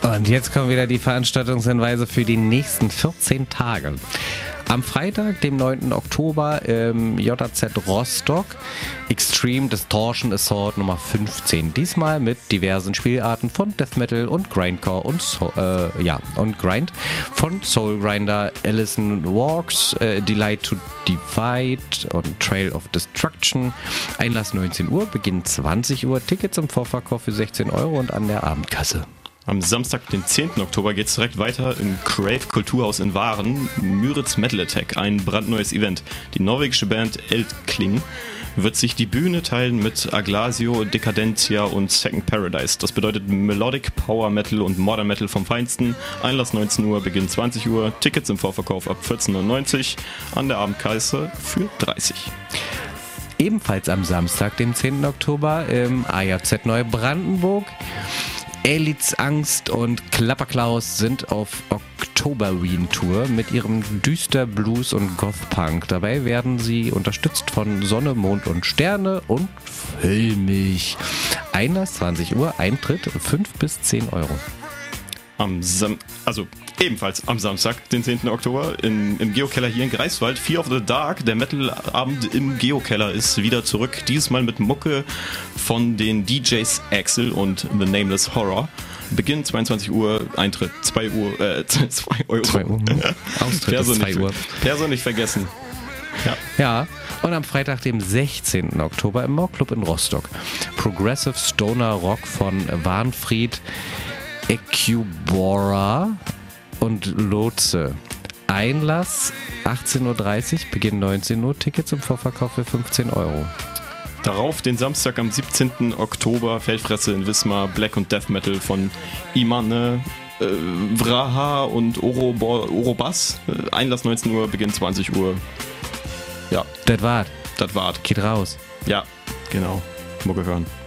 Und jetzt kommen wieder die Veranstaltungshinweise für die nächsten 14 Tage. Am Freitag, dem 9. Oktober im JZ Rostock, Extreme Distortion Assault Nummer 15. Diesmal mit diversen Spielarten von Death Metal und Grindcore und Grind. Von Soul Grinder, Allison Walks, Delight to Divide und Trail of Destruction. Einlass 19 Uhr, Beginn 20 Uhr. Tickets im Vorverkauf für 16 Euro und an der Abendkasse. Am Samstag, den 10. Oktober, geht es direkt weiter im Crave Kulturhaus in Waren. Müritz Metal Attack, ein brandneues Event. Die norwegische Band Eltkling wird sich die Bühne teilen mit Aglasio, Decadentia und Second Paradise. Das bedeutet Melodic Power Metal und Modern Metal vom Feinsten. Einlass 19 Uhr, Beginn 20 Uhr. Tickets im Vorverkauf ab 14,90 €, an der Abendkasse für 30. Ebenfalls am Samstag, dem 10. Oktober, im AJZ Neubrandenburg. Elites Angst und Klapperklaus sind auf Oktoberween-Tour mit ihrem Düster Blues und Goth-Punk. Dabei werden sie unterstützt von Sonne, Mond und Sterne und filmig. Einlass 20 Uhr, Eintritt 5 bis 10 Euro. Ebenfalls am Samstag, den 10. Oktober, im Geokeller hier in Greifswald. Fear of the Dark, der Metal-Abend im Geokeller, ist wieder zurück. Dieses Mal mit Mucke von den DJs Axel und The Nameless Horror. Beginn 22 Uhr, Eintritt 2 Euro. 2 Uhr. Austritt 2 Uhr. Perso nicht vergessen. Ja, und am Freitag, dem 16. Oktober, im Moorclub in Rostock. Progressive Stoner Rock von Warnfried, Ecubora und Lotse. Einlass 18.30 Uhr, Beginn 19 Uhr, Tickets im Vorverkauf für 15 Euro. Darauf den Samstag am 17. Oktober, Feldfresse in Wismar, Black und Death Metal von Imane, Vraha und Orobas. Einlass 19 Uhr, Beginn 20 Uhr. Ja. Das war's. Das war's. Geht raus. Ja, genau. Mucke hören.